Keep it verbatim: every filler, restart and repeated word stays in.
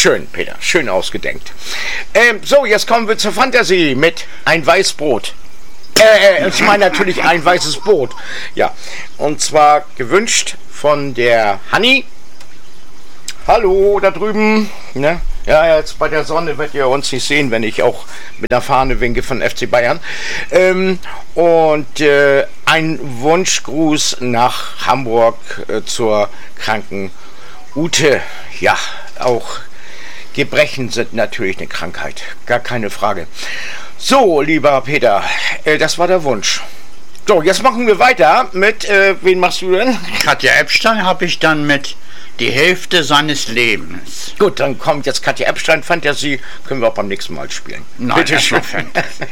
Schön, Peter, schön ausgedenkt. Ähm, so, jetzt kommen wir zur Fantasie mit ein Weißbrot. Äh, ich meine natürlich ein weißes Brot. Ja, und zwar gewünscht von der Hanni. Hallo, da drüben. Ne? Ja, jetzt bei der Sonne werdet ihr uns nicht sehen, wenn ich auch mit der Fahne winke von F C Bayern. Ähm, und äh, ein Wunschgruß nach Hamburg äh, zur kranken Ute. Ja, auch Gebrechen sind natürlich eine Krankheit, gar keine Frage. So, lieber Peter, äh, das war der Wunsch. So, jetzt machen wir weiter mit, äh, wen machst du denn? Katja Epstein habe ich dann mit Die Hälfte seines Lebens. Gut, dann kommt jetzt Katja Epstein Fantasie, können wir auch beim nächsten Mal spielen. Nein, bitte schön. Fantasie.